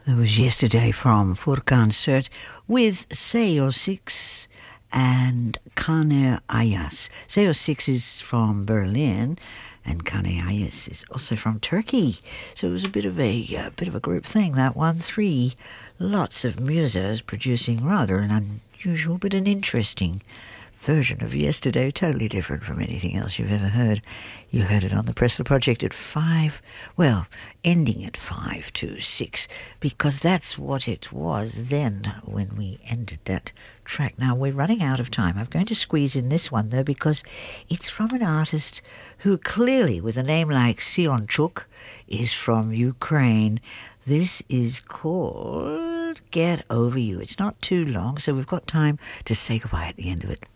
That was Yesterday from Furkansert with SEO6 and Kane Ayas. SEO6 is from Berlin and Kane Ayas is also from Turkey. So it was a bit of a group thing, that one. Three lots of musos producing rather an unusual but an interesting version of Yesterday, totally different from anything else you've ever heard. You heard it on the Pressler Project at 5, well, ending at 5 to 6, because that's what it was then when we ended that track. Now, we're running out of time. I'm going to squeeze in this one, though, because it's from an artist who clearly, with a name like Sionchuk, is from Ukraine. This is called Get Over You. It's not too long, so we've got time to say goodbye at the end of it.